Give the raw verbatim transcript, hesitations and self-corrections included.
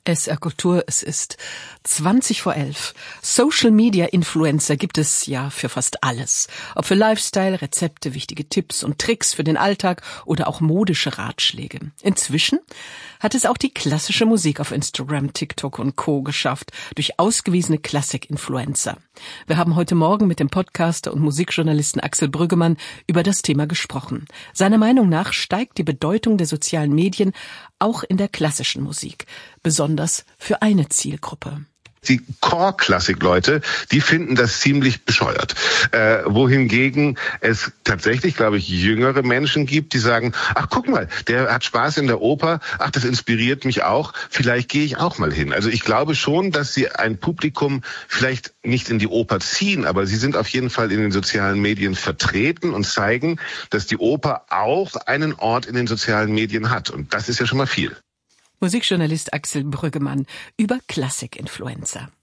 S R Kultur, es ist zwanzig vor elf. Social Media Influencer gibt es ja für fast alles. Ob für Lifestyle, Rezepte, wichtige Tipps und Tricks für den Alltag oder auch modische Ratschläge. Inzwischen hat es auch die klassische Musik auf Instagram, TikTok und Co. geschafft, durch ausgewiesene Klassik-Influencer. Wir haben heute Morgen mit dem Podcaster und Musikjournalisten Axel Brüggemann über das Thema gesprochen. Seiner Meinung nach steigt die Bedeutung der sozialen Medien auch in der klassischen Musik, besonders für eine Zielgruppe. Die Core-Klassik-Leute, die finden das ziemlich bescheuert. Äh, wohingegen es tatsächlich, glaube ich, jüngere Menschen gibt, die sagen, ach guck mal, der hat Spaß in der Oper, ach das inspiriert mich auch, vielleicht gehe ich auch mal hin. Also ich glaube schon, dass sie ein Publikum vielleicht nicht in die Oper ziehen, aber sie sind auf jeden Fall in den sozialen Medien vertreten und zeigen, dass die Oper auch einen Ort in den sozialen Medien hat. Und das ist ja schon mal viel. Musikjournalist Axel Brüggemann über Klassik-Influencer.